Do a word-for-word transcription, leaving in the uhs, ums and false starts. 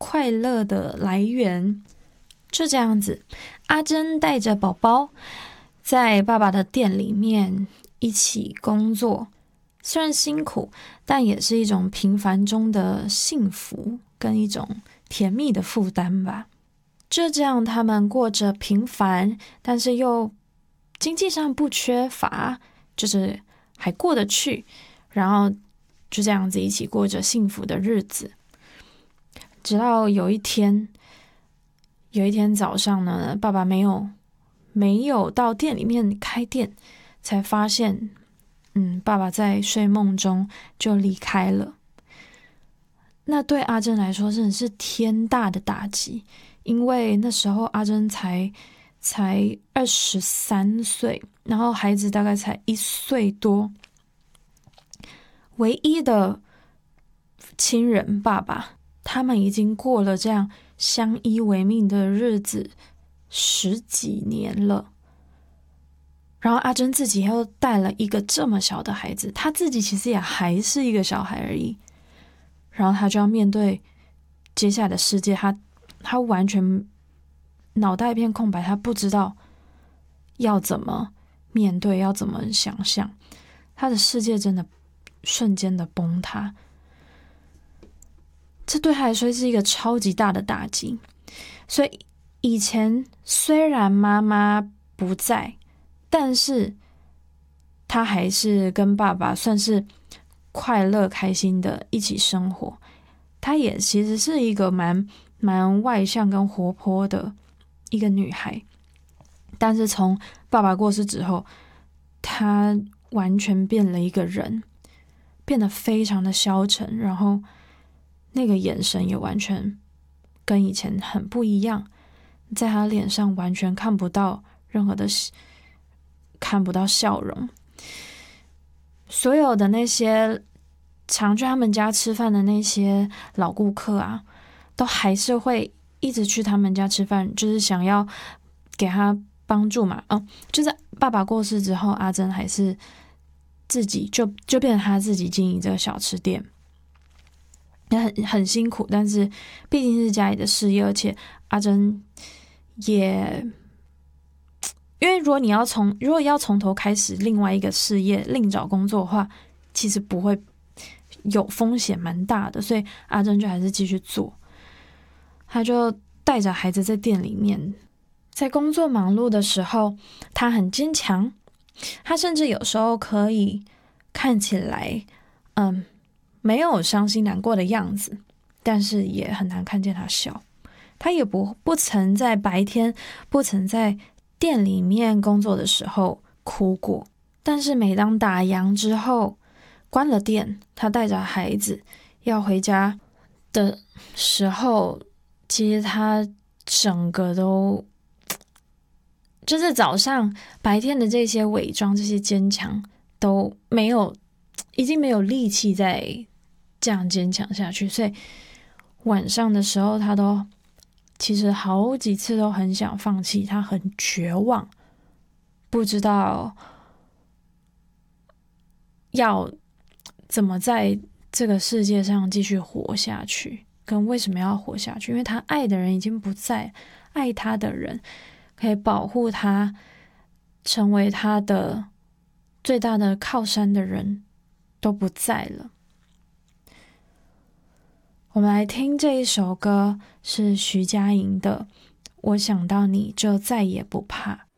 快乐的来源。就这样子，阿珍带着宝宝在爸爸的店里面一起工作，虽然辛苦，但也是一种平凡中的幸福跟一种甜蜜的负担吧。就这样，他们过着平凡但是又经济上不缺乏，就是还过得去，然后就这样子一起过着幸福的日子。直到有一天有一天早上呢，爸爸没有没有到店里面开店，才发现嗯，爸爸在睡梦中就离开了。那对阿珍来说真的是天大的打击，因为那时候阿珍才才二十三岁，然后孩子大概才一岁多，唯一的亲人爸爸，他们已经过了这样相依为命的日子十几年了。然后阿珍自己又带了一个这么小的孩子，他自己其实也还是一个小孩而已，然后他就要面对接下来的世界，他他完全脑袋一片空白，他不知道要怎么面对，要怎么想象，他的世界真的瞬间的崩塌。这对他来说是一个超级大的打击。所以以前虽然妈妈不在，但是他还是跟爸爸算是快乐开心的一起生活。她也其实是一个蛮蛮外向跟活泼的一个女孩，但是从爸爸过世之后，她完全变了一个人，变得非常的消沉，然后那个眼神也完全跟以前很不一样，在她脸上完全看不到任何的看不到笑容。所有的那些常去他们家吃饭的那些老顾客啊，都还是会一直去他们家吃饭，就是想要给他帮助嘛。嗯，就是爸爸过世之后，阿珍还是自己就就变成他自己经营这个小吃店，也很很辛苦，但是毕竟是家里的事业，而且阿珍也因为如果你要从如果要从头开始另外一个事业，另找工作的话，其实不会有风险蛮大的，所以阿珍就还是继续做。他就带着孩子在店里面，在工作忙碌的时候，他很坚强，他甚至有时候可以看起来嗯没有伤心难过的样子，但是也很难看见他笑。他也不不曾在白天不曾在店里面工作的时候哭过，但是每当打烊之后关了店，他带着孩子要回家的时候，其实他整个都就是早上白天的这些伪装，这些坚强都没有，已经没有力气再这样坚强下去，所以晚上的时候他都其实好几次都很想放弃，他很绝望，不知道要怎么在这个世界上继续活下去，跟为什么要活下去，因为他爱的人已经不在，爱他的人可以保护他成为他的最大的靠山的人都不在了。我们来听这一首歌，是徐佳莹的《我想到你就再也不怕》。